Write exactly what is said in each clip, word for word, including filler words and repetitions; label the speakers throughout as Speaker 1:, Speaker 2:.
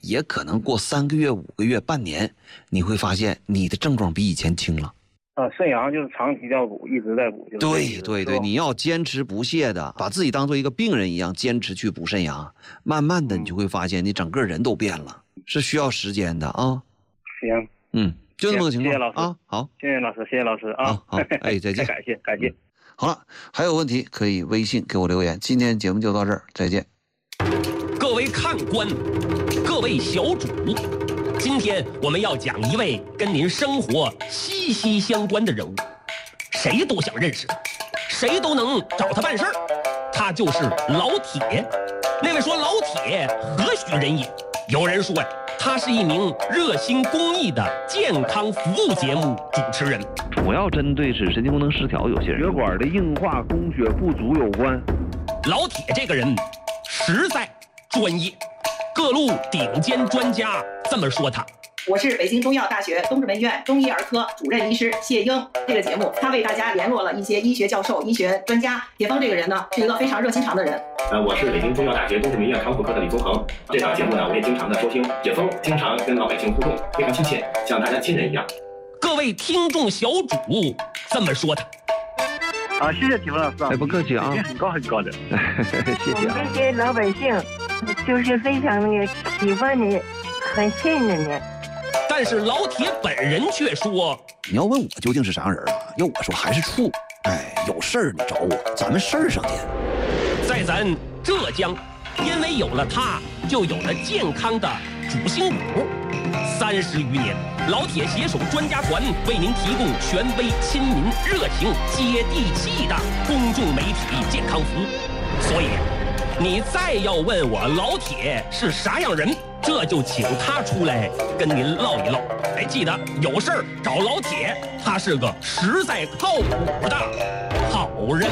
Speaker 1: 也可能过三个月、五个月、半年，你会发现你的症状比以前轻了。
Speaker 2: 啊，肾阳就是长期要补，一直在补。就是、
Speaker 1: 对对对，你要坚持不懈的，把自己当做一个病人一样，坚持去补肾阳，慢慢的你就会发现你整个人都变了，是需要时间的啊。
Speaker 2: 行，
Speaker 1: 嗯，就这么个情况。
Speaker 2: 谢谢老师
Speaker 1: 啊，好，
Speaker 2: 谢谢老师，谢谢老师啊。
Speaker 1: 好，好，哎，再见，
Speaker 2: 感谢感谢。
Speaker 1: 好了，还有问题可以微信给我留言。今天节目就到这儿，再见。
Speaker 3: 各位看官，各位小主，今天我们要讲一位跟您生活息息相关的人物，谁都想认识他，谁都能找他办事儿，他就是老铁。那位说老铁何许人也？有人说呀，他是一名热心公益的健康服务节目主持人，
Speaker 1: 主要针对是神经功能失调有些人
Speaker 4: 血管的硬化、供血不足有关。
Speaker 3: 老铁这个人实在专业，各路顶尖专家这么说他。
Speaker 5: 我是北京中医药大学东直门医院中医儿科主任医师谢英。这个节目他为大家联络了一些医学教授、医学专家。铁峰这个人呢，是一个非常热心肠的人。
Speaker 6: 呃，我是北京中医药大学东直门医院肠腑科的李宗恒。这档节目呢，我也经常的收听。铁峰经常跟老百姓互动，非常亲切，像大家亲人一样。
Speaker 3: 各位听众小主这么说他。
Speaker 4: 啊，谢谢铁峰老师啊！
Speaker 1: 哎，不客气啊，
Speaker 4: 很高很高的，
Speaker 1: 谢谢啊。
Speaker 7: 我们这些老百姓就是非常那个喜欢你，很信任你。
Speaker 3: 但是老铁本人却说：“
Speaker 1: 你要问我究竟是啥人啊？要我说还是处。哎，有事儿你找我，咱们事儿上见。”
Speaker 3: 在咱浙江，因为有了他，就有了健康的主心骨。三十余年，老铁携手专家团为您提供权威、亲民、热情、接地气的公众媒体健康服务。所以，你再要问我老铁是啥样人，这就请他出来跟您唠一唠。哎，记得有事儿找老铁，他是个实在靠谱的好人。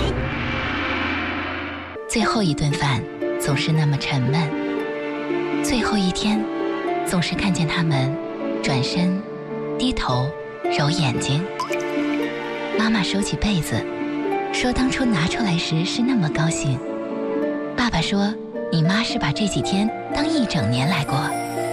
Speaker 8: 最后一顿饭总是那么沉闷，最后一天总是看见他们转身低头揉眼睛。妈妈收起被子说，当初拿出来时是那么高兴。爸爸说，你妈是把这几天当一整年来过。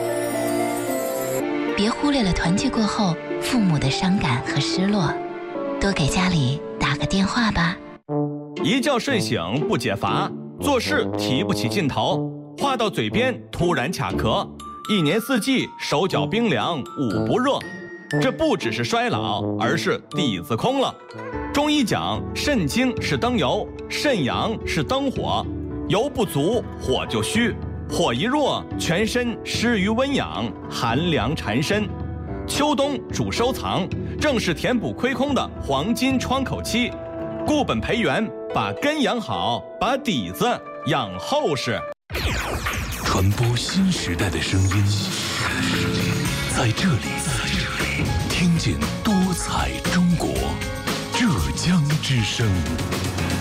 Speaker 8: 别忽略了团聚过后父母的伤感和失落，多给家里打个电话吧。
Speaker 9: 一觉睡醒不解乏，做事提不起劲头，话到嘴边突然卡壳，一年四季手脚冰凉捂不热。这不只是衰老，而是底子空了。中医讲肾精是灯油，肾阳是灯火，油不足火就虚，火一弱全身失于温养，寒凉缠身。秋冬主收藏，正是填补亏空的黄金窗口期。固本培元，把根养好，把底子养厚实。
Speaker 10: 传播新时代的声音，在这里听见多彩中国，浙江之声。